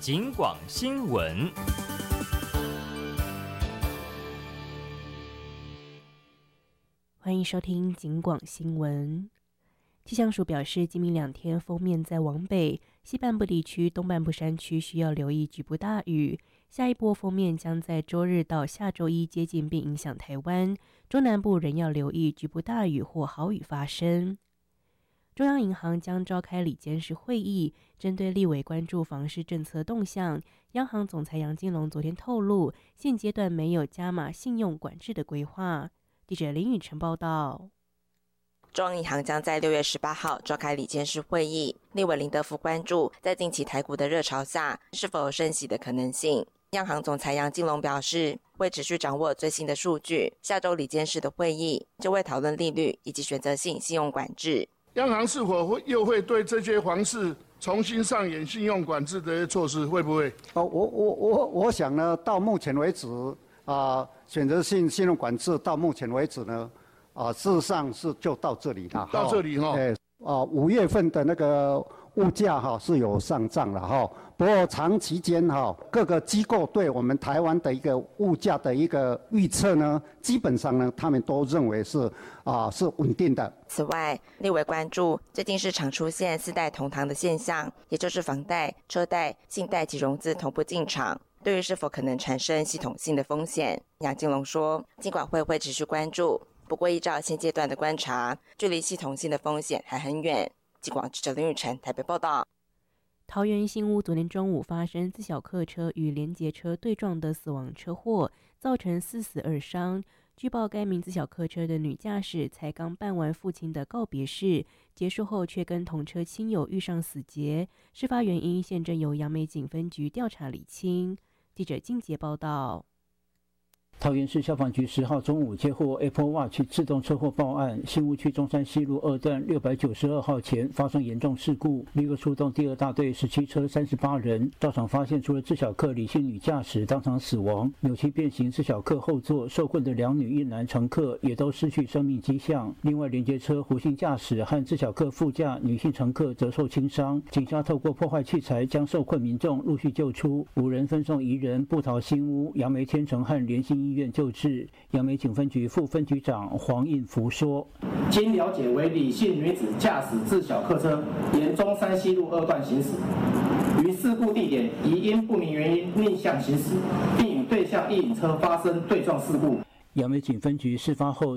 警广新闻。 欢迎收听警广新闻。气象署表示，今明2天锋面在往北，西半部地区、东半部山区需要留意局部大雨。下一波锋面将在周日到下周一接近并影响台湾，中南部仍要留意局部大雨或豪雨发生。中央银行将召开理监事会议，针对立委关注房市政策动向，央行总裁杨金龙昨天透露，现阶段没有加码信用管制的规划。记者林宇晨报道。 中央银行将在6月18号召开理监事会议，立委林德福关注在近期台股的热潮下，是否有升息的可能性。央行总裁杨金龙表示，会持续掌握最新的数据，下周理监事的会议就会讨论利率以及选择性信用管制。 央行是否又会对这些房市重新上演信用管制的措施？会不会？ 我想呢，到目前为止选择性信用管制到目前为止呢，事实上是就到这里了。 到这里哈。 5月份的那个物价是有上涨了哈，不过长期间各个机构对我们台湾的一个物价的一个预测呢，基本上呢，他们都认为是稳定的。 此外，立委关注最近市场出现4代同堂的现象，也就是房贷、车贷、信贷及融资同步进场。对于是否可能产生系统性的风险，杨金龙说，金管会会持续关注，不过依照现阶段的观察，距离系统性的风险还很远。金广记者林宇晨台北报道。 桃园新屋昨天中午发生自小客车与联结车对撞的死亡车祸，造成4死2伤。据报，该名自小客车的女驾驶才刚办完父亲的告别式，结束后却跟同车亲友遇上死结。事发原因现正由杨梅警分局调查厘清。记者金杰报道。 桃园市消防局10号中午接获 Apple Watch 自动车祸报案，新屋区中山西路2段692号前发生严重事故，立刻出动第2大队17车38人到场，发现除了自小客李姓女驾驶当场死亡，扭曲变形自小客后座受困的2女1男乘客也都失去生命迹象。另外，连接车胡姓驾驶和自小客副驾女性乘客则受轻伤。警方透过破坏器材将受困民众陆续救出，5人分送宜仁、布桃新屋、杨梅天成和联兴医院救治。杨梅警分局副分局长黄应福说：“ 经了解为李姓女子驾驶自小客车沿中山西路2段行驶，于事故地点疑因不明原因逆向行驶，并与对向一引车发生对撞事故。” 杨梅警分局事发后